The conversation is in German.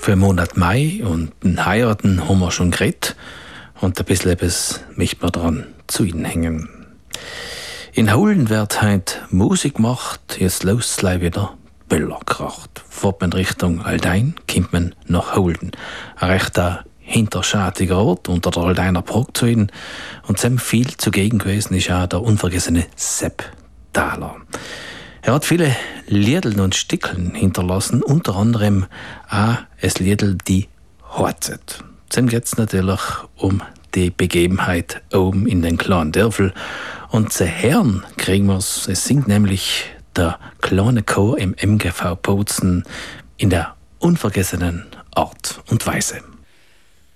Für den Monat Mai und den Heiraten haben wir schon geredet und ein bisschen etwas möchten wir dran zu Ihnen hängen. In Holden wird heute Musik gemacht, jetzt los gleich wieder Böllerkracht. Fährt man Richtung Aldein, kommt man nach Holden. Ein rechter hinterschatiger Ort unter der Aldeiner Brücke zu ihnen. Und sem viel zugegen gewesen ist auch der unvergessene Sepp Thaler. Er hat viele Liedl und Stickeln hinterlassen, unter anderem auch es Liedl die Horzet. Sem geht's natürlich um die Begebenheit oben in den kleinen Dörfel. Und zu hören kriegen wir's, es singt nämlich der kleine Chor im MGV Bozen in der unvergessenen Art und Weise.